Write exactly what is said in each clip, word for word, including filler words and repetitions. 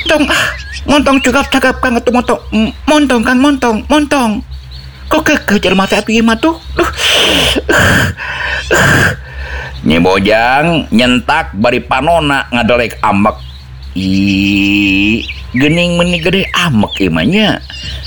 Tong ah, montong cakap cakap kang atuh montong montong kang montong montong. Kok ke jelema teh atuh ieu mah tuh. Duh. Nyi Bojang nyentak bari panona ngadelek amek. Ih, geuning meuni gede amek ieu mah nya.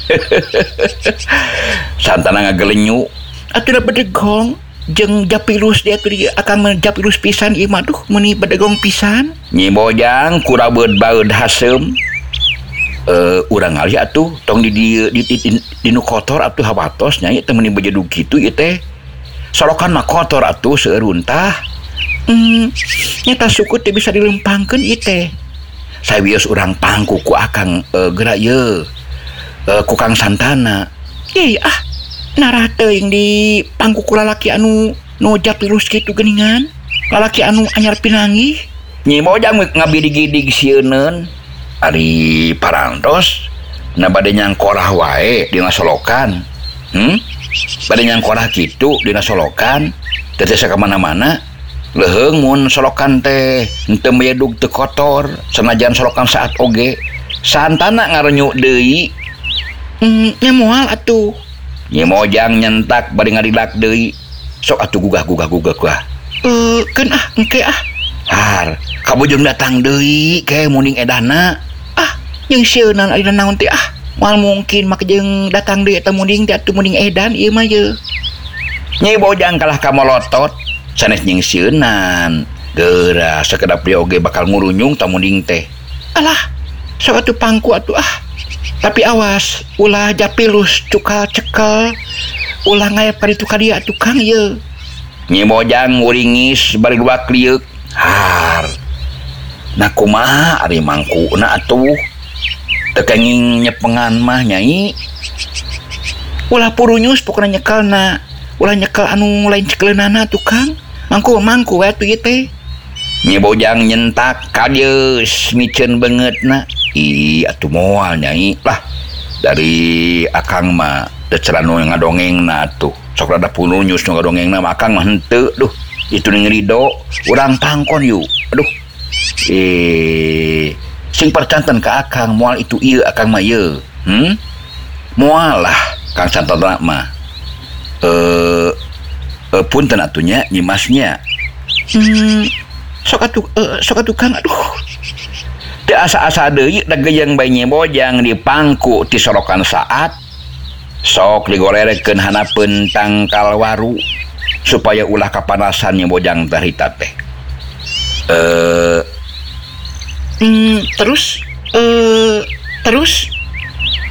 Santana ngagelenyu. Atuh da bedegong jeung japilus dia atuh dia akang mah japilus pisan ieu mah duh meuni bedegong pisan. Nyi Bojang kurabeud-baeud haseum. Uh, urang ngali atuh tong di di di, di, di, di nu kotor atuh hawatos nya teh meuni bejedug kitu ieu teh. Sorokan mah kotor atuh seueur untah. Hmm, nyata suku teh bisa dilempangkeun ieu teh. Sawios urang pangku ku akang uh, geura ieu. Uh, ku Kang Santana. Ye ah, narah teuing di pangku ku lalaki anu nu japilus kitu geuningan. Lalaki anu anyar pinanggih. Nyi Bojang ngabidig-gidig sieunneun. Ari parantos na bade nyangkorah wae dina solokan. Hmm? Bade nyangkorah kitu dina solokan teh teh sakamana-mana. Leuheung mun solokan teh henteu mayedug teu kotor sanajan solokan saat oge. Santana ngarenyu deui. Hmm, nya moal atuh. Nyi Bojang nyentak bade ngadilak deui. Sok atuh gugah-gugah-gugah kuah. Eh, keun ah engke ah. Har, kabujung datang deui ke muning edana. Ah, jeung sieunnan ari naon teh ah. Moal mungkin make jeung datang deui eta muning teh atuh muning edan ieu mah ye. Nyi Bojang kalah ka molotot sanes jeung sieunnan. Geura sakedap dia oge bakal ngurunyung ta muning teh. Alah, sok atuh pangku atuh ah. Tapi awas, ulah japilus cukal cekel. Ulah ngayap ka ditu ka dieu atuh Kang ye. Nyi Bojang nguringis bari dua kliuk. Har. Nah kumaha ari mangkuna atuh? Teu kenging nyepengan mah nyai. Ulah purunyus pokona nyekelna. Ulah nyekel anu lain cekeleunana tuh Kang. Mangku mangku we atuh ieu teh. Nyi Bojang nyentak kadeus miceun beungeutna. Ih atuh moal nyai. Lah dari akang mah teu ceranu ngadongengna atuh. Sok rada purunyus nu ngadongengna mah akang mah henteu. Duh, itu ngerido urang tangkon yuk. Aduh. Eh, sing percanten ka akang moal itu ieu akang mah ieu. Hmm? Moal lah Kang Santana mah. Eh, uh, punten atunya Nyi Masnya. Hmm, sok atuh uh, sok atuh Kang aduh. Teu asa-asa deui da geuyeung bae Nyi Bojang di pangku ti sorokan saat. Sok digorerekeun hanapeun tangkal waru supaya ulah kapanasan Nyi Bojang tarita teh. Eh Hmm, terus eh terus